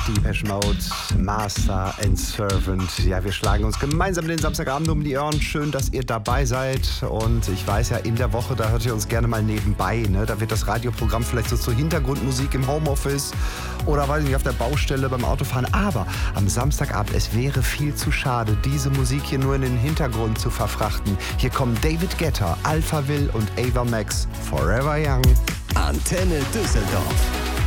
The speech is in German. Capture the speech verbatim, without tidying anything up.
Depeche Mode, Master and Servant. Ja, wir schlagen uns gemeinsam den Samstagabend um die Ohren. Schön, dass ihr dabei seid. Und ich weiß ja, in der Woche, da hört ihr uns gerne mal nebenbei. Ne? Da wird das Radioprogramm vielleicht so zur Hintergrundmusik im Homeoffice oder, weiß ich nicht, auf der Baustelle beim Autofahren. Aber am Samstagabend, es wäre viel zu schade, diese Musik hier nur in den Hintergrund zu verfrachten. Hier kommen David Guetta, Alphaville und Ava Max, Forever Young. Antenne Düsseldorf.